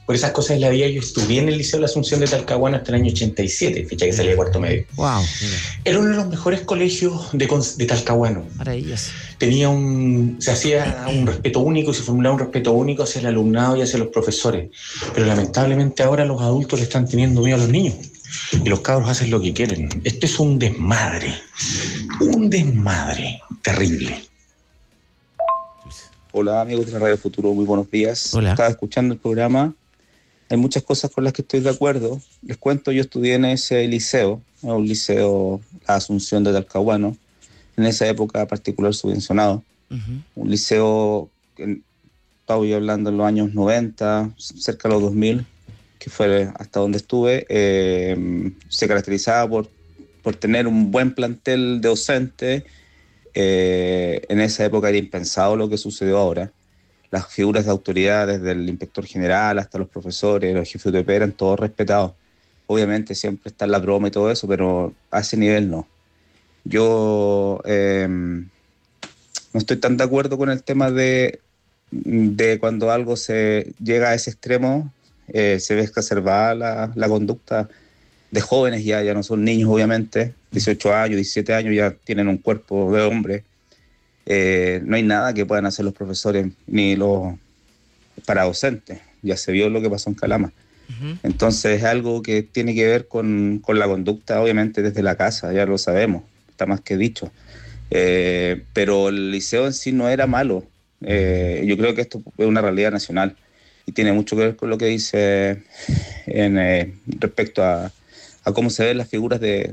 por esas cosas de la vida, yo estudié en el Liceo de la Asunción de Talcahuano hasta el año 87, fecha que salí de cuarto medio. Wow. Era uno de los mejores colegios de Talcahuano. Maravilloso. Se hacía un respeto único y se formulaba un respeto único hacia el alumnado y hacia los profesores. Pero lamentablemente ahora los adultos le están teniendo miedo a los niños. Y los cabros hacen lo que quieren. Esto es un desmadre terrible. Hola amigos de la Radio Futuro, muy buenos días. Hola. Estaba escuchando el programa. Hay muchas cosas con las que estoy de acuerdo. Les cuento, yo estudié en ese liceo, un liceo La Asunción de Talcahuano, en esa época particular subvencionado. Uh-huh. Un liceo, estaba yo hablando en los años 90, cerca de los 2000, que fue hasta donde estuve. Se caracterizaba por tener un buen plantel de docentes. En esa época era impensado lo que sucedió ahora. Las figuras de autoridad, desde el inspector general hasta los profesores, los jefes de UTP, eran todos respetados. Obviamente siempre está la broma y todo eso, pero a ese nivel no. Yo no estoy tan de acuerdo con el tema de cuando algo se llega a ese extremo, se ve exacerbada la conducta de jóvenes, ya no son niños obviamente, 18 años, 17 años, ya tienen un cuerpo de hombre. No hay nada que puedan hacer los profesores ni los paradocentes. Ya se vio lo que pasó en Calama. Uh-huh. Entonces es algo que tiene que ver con la conducta, obviamente, desde la casa, ya lo sabemos, está más que dicho. Pero el liceo en sí no era malo. Yo creo que esto es una realidad nacional y tiene mucho que ver con lo que dice respecto a cómo se ven las figuras de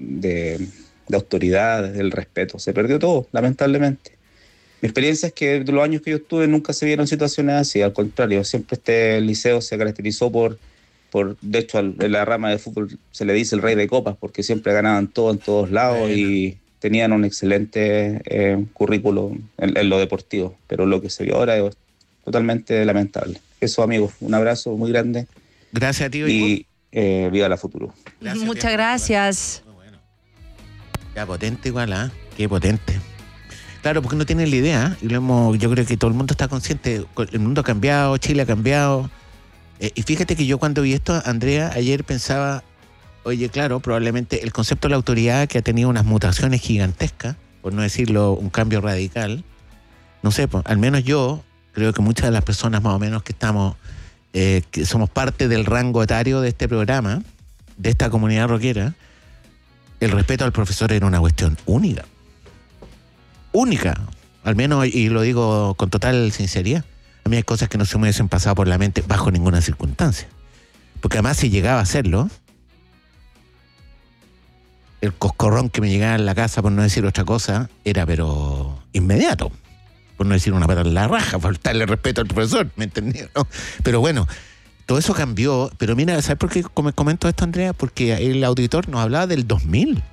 autoridad, del respeto. Se perdió todo, lamentablemente. Mi experiencia es que de los años que yo estuve nunca se vieron situaciones así, al contrario, siempre este liceo se caracterizó por de hecho, en la rama de fútbol se le dice el rey de copas, porque siempre ganaban todo en todos lados. Bueno. Y tenían un excelente currículo en lo deportivo, pero lo que se vio ahora es totalmente lamentable. Eso, amigos, un abrazo muy grande. Gracias a ti. Y viva la Futuro. Gracias, muchas gracias. Muy bueno. Ya potente igual, ¿ah? Qué potente. Claro, porque no tienen la idea, y yo creo que todo el mundo está consciente, el mundo ha cambiado, Chile ha cambiado. Y fíjate que yo cuando vi esto, Andrea, ayer pensaba, oye, claro, probablemente el concepto de la autoridad, que ha tenido unas mutaciones gigantescas, por no decirlo, un cambio radical, no sé, pues, al menos yo creo que muchas de las personas más o menos que estamos, que somos parte del rango etario de este programa, de esta comunidad rockera, el respeto al profesor era una cuestión única, al menos, y lo digo con total sinceridad. A mí hay cosas que no se me hubiesen pasado por la mente bajo ninguna circunstancia. Porque además si llegaba a hacerlo, el coscorrón que me llegaba en la casa, por no decir otra cosa, era pero inmediato. Por no decir una patada en la raja, faltarle respeto al profesor, ¿me entendieron? ¿No? Pero bueno, todo eso cambió. Pero mira, ¿sabes por qué comento esto, Andrea? Porque el auditor nos hablaba del 2000.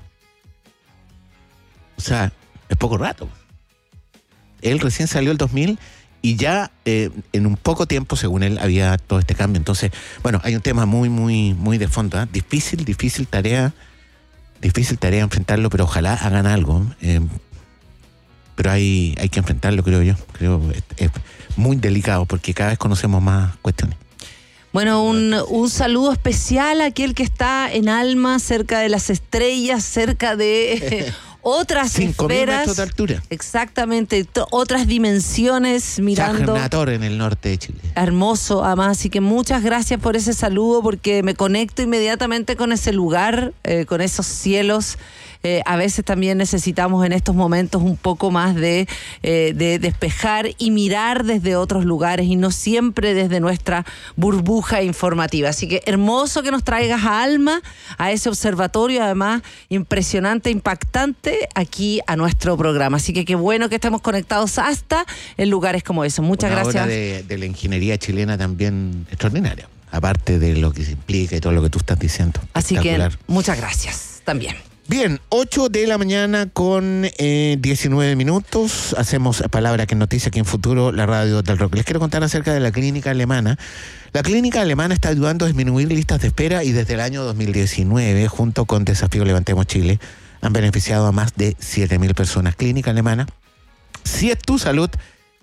O sea, es poco rato. Él recién salió el 2000 y ya en un poco tiempo, según él, había todo este cambio. Entonces, bueno, hay un tema muy, muy, muy de fondo, ¿eh? Difícil tarea enfrentarlo, pero ojalá hagan algo. Pero hay que enfrentarlo, creo yo. Creo que es muy delicado porque cada vez conocemos más cuestiones. Bueno, un saludo especial a aquel que está en Alma, cerca de las estrellas, cerca de otras 5.000 metros de altura. Exactamente, otras dimensiones, mirando. Chajnator en el norte de Chile. Hermoso, además, así que muchas gracias por ese saludo, porque me conecto inmediatamente con ese lugar, con esos cielos. A veces también necesitamos en estos momentos un poco más de despejar y mirar desde otros lugares y no siempre desde nuestra burbuja informativa. Así que hermoso que nos traigas a Alma, a ese observatorio, además impresionante, impactante, aquí a nuestro programa. Así que qué bueno que estemos conectados hasta en lugares como esos. Muchas gracias. Una obra de la ingeniería chilena también extraordinaria, aparte de lo que se implica y todo lo que tú estás diciendo. Así que muchas gracias también. Bien, 8 de la mañana con 19 minutos. Hacemos Palabra que es Noticia aquí en Futuro, la radio del rock. Les quiero contar acerca de la clínica alemana. La clínica alemana está ayudando a disminuir listas de espera y desde el año 2019, junto con Desafío Levantemos Chile, han beneficiado a más de 7.000 personas. Clínica alemana, si es tu salud,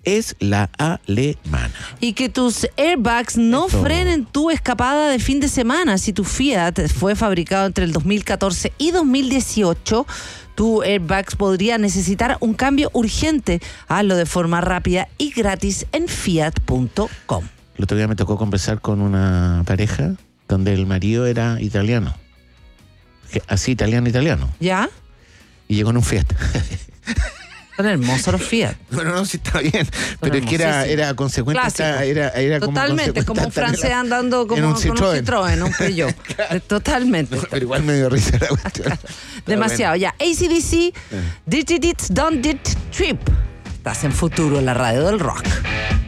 es la alemana. Y que tus airbags no Eso. frenen tu escapada de fin de semana. Si tu Fiat fue fabricado entre el 2014 y 2018, tu airbags podría necesitar un cambio urgente. Hazlo de forma rápida y gratis en fiat.com. El otro día me tocó conversar con una pareja donde el marido era italiano. Así, italiano. ¿Ya? Y llegó en un Fiat. Son hermosos los Fiat. Bueno, no, sí está bien. Pero es que era consecuente. Clásico. Era Totalmente, como un francés andando como en un con un Citroën. Citroën, un Peugeot. Totalmente. Pero igual me dio risa la cuestión. Demasiado. Ya, AC/DC, Did It, Don't It Trip. Estás en Futuro, en la radio del rock.